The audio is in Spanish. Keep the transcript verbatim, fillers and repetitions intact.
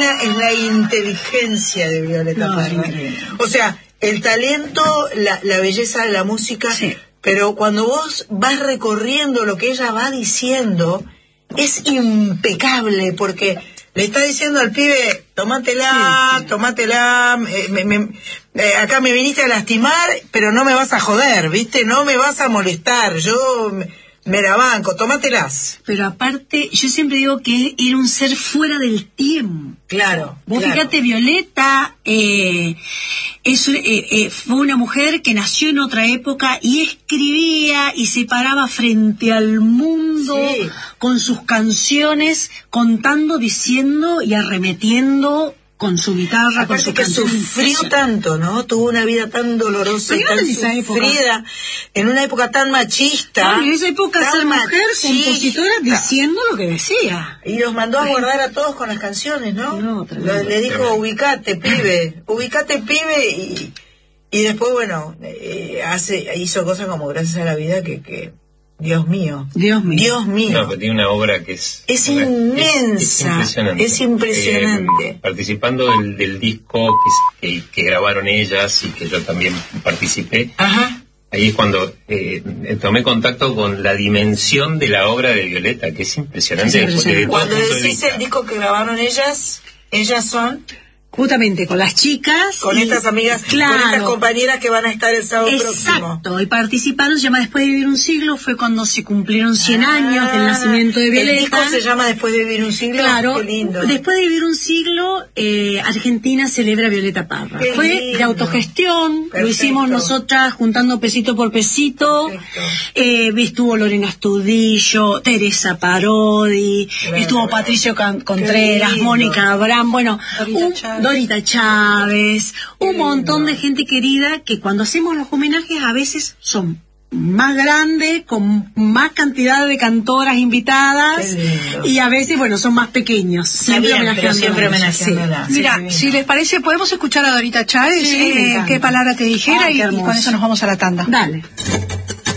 mía es la inteligencia de Violeta No, Parra. increíble. O sea, el talento, la, la belleza de la música, Sí. pero cuando vos vas recorriendo lo que ella va diciendo, es impecable, porque le está diciendo al pibe, tómatela, Sí, sí. tómatela, eh, me, me, eh, acá me viniste a lastimar, pero no me vas a joder, ¿viste? No me vas a molestar, yo me, me la banco, tómatelas. Pero aparte, yo siempre digo que era un ser fuera del tiempo. Claro. Vos claro. fíjate, Violeta eh, es, eh, eh, fue una mujer que nació en otra época y escribía y se paraba frente al mundo Sí. con sus canciones, contando, diciendo y arremetiendo con su guitarra, con Aparte su que canción. sufrió tanto, ¿no? Tuvo una vida tan dolorosa y Pero tan en esa época. sufrida, en una época tan machista. Claro, en esa época tan ser mujer, machista. compositora, diciendo lo que decía. Y los mandó a guardar a todos con las canciones, ¿no? No, tremendo. Lo- le dijo, ubicate, pibe, ubicate, pibe, y, y después, bueno, eh, hace, hizo cosas como Gracias a la Vida que, que Dios mío. Dios mío. Dios mío. No, pero tiene una obra que es... Es una- inmensa, Es, es impresionante. es impresionante. Eh, participando del, del disco que, se- que, que grabaron ellas y que yo también participé, Ajá. ahí es cuando eh, tomé contacto con la dimensión de la obra de Violeta, que es impresionante. Es impresionante. desde todo Cuando punto de decís vista. el disco que grabaron ellas, ellas son... Justamente con las chicas. Con y- estas amigas, claro, con estas compañeras que van a estar el sábado próximo. Exacto, y participaron, se llama Después de vivir un siglo, fue cuando se cumplieron cien Ah, años del nacimiento de Violeta. El disco se llama Después de vivir un siglo. Claro, Qué lindo. Después de vivir un siglo, eh, Argentina celebra a Violeta Parra. Qué Fue lindo. de autogestión, lo Perfecto. hicimos nosotras juntando pesito por pesito. Perfecto. Eh, estuvo Lorena Astudillo, Teresa Parodi, Claro. estuvo Patricio Can- Contreras, lindo. Mónica Abraham, bueno, Dorita un- Chávez. Dorita Chávez, un lindo. montón de gente querida que cuando hacemos los homenajes a veces son más grandes, con más cantidad de cantoras invitadas, Qué lindo. y a veces, bueno, son más pequeños. Siempre bien, pero homenajeando siempre a ellos, homenajeándola. sí. Mira, divino. si les parece, podemos escuchar a Dorita Chávez, Sí, me eh, encanta. qué palabra te dijera, Ay, y, qué y hermoso. con eso nos vamos a la tanda. Dale.